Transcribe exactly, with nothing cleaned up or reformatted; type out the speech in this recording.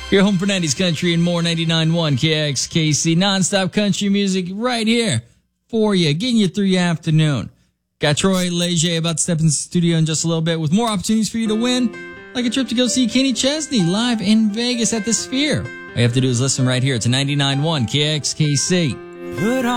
Your home for nineties country and more, ninety-nine point one K X K C. Non-stop country music right here for you, getting you through your afternoon. Got Troy Leger about to step in the studio in just a little bit with more opportunities for you to win, like a trip to go see Kenny Chesney live in Vegas at the Sphere. All you have to do is listen right here to ninety-nine point one K X K C. Put on